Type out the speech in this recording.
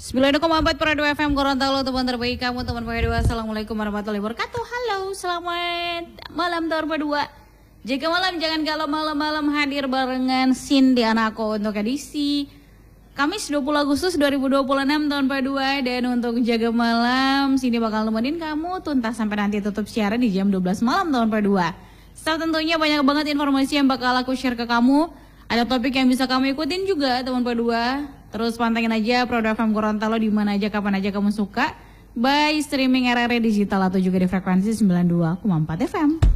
9,4 per 2 FM Gorontalo, teman terbaik kamu, teman P2. Assalamualaikum warahmatullahi wabarakatuh. Halo, selamat malam teman P2. Jika malam jangan galau, malam-malam hadir barengan Cindy Anako untuk edisi Kamis 20 Agustus 2026 tahun P2. Dan untuk jaga malam, Cindy bakal nemenin kamu tuntas sampai nanti tutup siaran di jam 12 malam tahun P2. Setelah tentunya banyak banget informasi yang bakal aku share ke kamu. Ada topik yang bisa kamu ikutin juga teman P2. Terus pantengin aja P2 FM Gorontalo di mana aja kapan aja kamu suka. By streaming RRI Digital atau juga di frekuensi 92,4 FM.